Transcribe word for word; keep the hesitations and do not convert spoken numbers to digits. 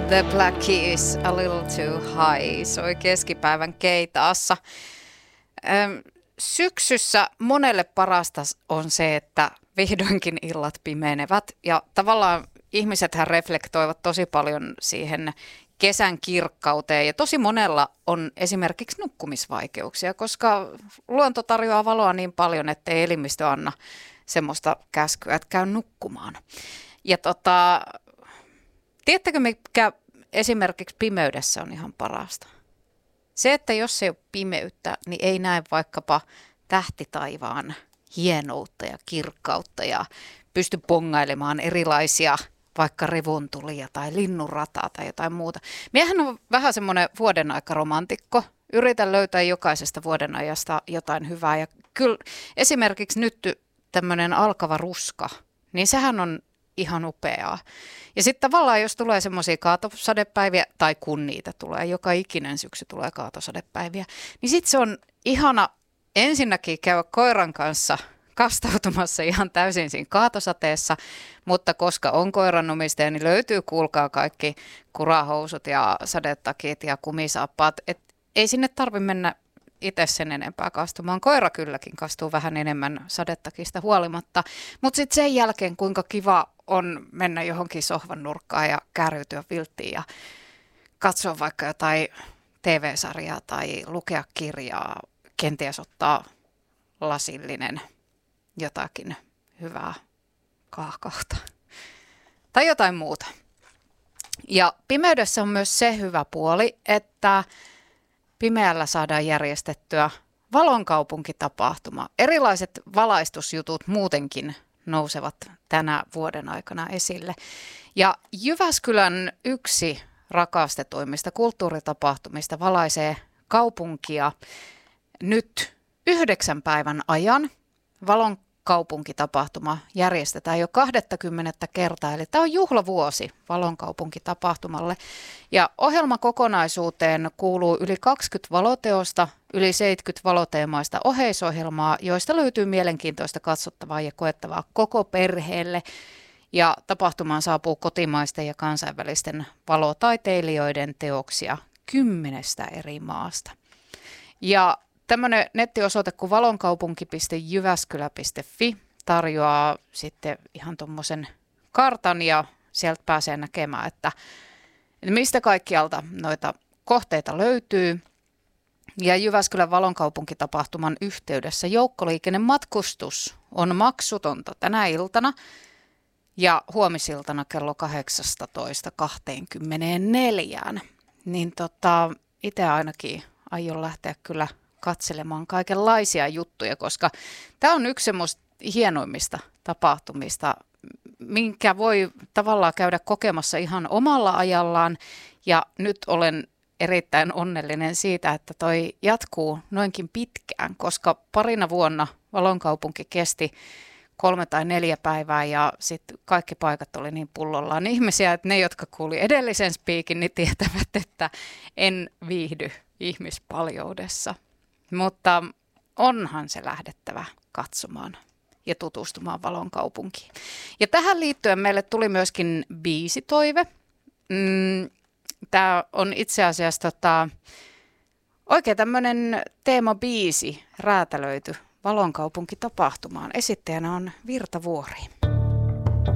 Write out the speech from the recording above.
The Black Keys, A Little Too High, soi keskipäivän keitaassa. Öm, syksyssä monelle parasta on se, että vihdoinkin illat pimenevät ja tavallaan ihmisethän reflektoivat tosi paljon siihen kesän kirkkauteen ja tosi monella on esimerkiksi nukkumisvaikeuksia, koska luonto tarjoaa valoa niin paljon, ettei elimistö anna semmoista käskyä, että käy nukkumaan. Ja tota, tiedättekö mikä esimerkiksi pimeydessä on ihan parasta? Se, että jos ei ole pimeyttä, niin ei näe vaikkapa tähtitaivaan hienoutta ja kirkkautta ja pysty bongailemaan erilaisia vaikka revontulia tai linnunrataa tai jotain muuta. Miehän on vähän semmoinen vuodenaikaromantikko. Yritän löytää jokaisesta vuodenajasta jotain hyvää. Ja kyllä esimerkiksi nyt tämmöinen alkava ruska, niin sehän on ihan upeaa. Ja sitten tavallaan, jos tulee semmoisia kaatosadepäiviä, tai kun niitä tulee, joka ikinen syksy tulee kaatosadepäiviä, niin sitten se on ihana ensinnäkin käydä koiran kanssa kastautumassa ihan täysin siinä kaatosateessa, mutta koska on koiran omistaja, niin löytyy, kuulkaa, kaikki kurahousut ja sadetakit ja kumisaappaat. Et ei sinne tarvitse mennä itse sen enempää kastumaan. Koira kylläkin kastuu vähän enemmän sadetakista huolimatta, mutta sitten sen jälkeen kuinka kiva on mennä johonkin sohvan nurkkaan ja kärjytyä vilttiin ja katsoa vaikka jotain T V-sarjaa tai lukea kirjaa, kenties ottaa lasillinen jotakin hyvää kaahkausta tai jotain muuta. Ja pimeydessä on myös se hyvä puoli, että pimeällä saadaan järjestettyä valonkaupunkitapahtuma. Erilaiset valaistusjutut muutenkin nousevat tänä vuoden aikana esille. Ja Jyväskylän yksi rakastetuimmista kulttuuritapahtumista valaisee kaupunkia nyt yhdeksän päivän ajan. Valonkaupunkitapahtuma järjestetään jo kaksikymmentä kertaa, eli tämä on juhlavuosi valonkaupunkitapahtumalle. Ja ohjelmakokonaisuuteen kuuluu yli kaksikymmentä valoteosta, yli seitsemänkymmentä valoteemaista oheisohjelmaa, joista löytyy mielenkiintoista katsottavaa ja koettavaa koko perheelle. Ja tapahtumaan saapuu kotimaisten ja kansainvälisten valotaiteilijoiden teoksia kymmenestä eri maasta. Ja tämmöinen nettiosoite kuin valonkaupunki piste jyväskylä piste fi tarjoaa sitten ihan tuommoisen kartan ja sieltä pääsee näkemään, että mistä kaikkialta noita kohteita löytyy. Ja Jyväskylän valonkaupunkitapahtuman yhteydessä joukkoliikennematkustus on maksutonta tänä iltana ja huomisiltana kello kahdeksastatoista kaksikymmentäneljä. Niin tota, itse ainakin aion lähteä kyllä katselemaan kaikenlaisia juttuja, koska tämä on yksi semmoista hienoimmista tapahtumista, minkä voi tavallaan käydä kokemassa ihan omalla ajallaan. Ja nyt olen erittäin onnellinen siitä, että toi jatkuu noinkin pitkään, koska parina vuonna Valonkaupunki kesti kolme tai neljä päivää ja sitten kaikki paikat oli niin pullollaan ihmisiä, että ne, jotka kuuli edellisen spiikin, niin tietävät, että en viihdy ihmispaljoudessa. Mutta onhan se lähdettävä katsomaan ja tutustumaan Valonkaupunkiin. Ja tähän liittyen meille tuli myöskin biisitoive. Mm, Tämä on itse asiassa tota, oikein tämmöinen teemabiisi räätälöity Valonkaupunkitapahtumaan. Esittäjänä on Virta Vuori.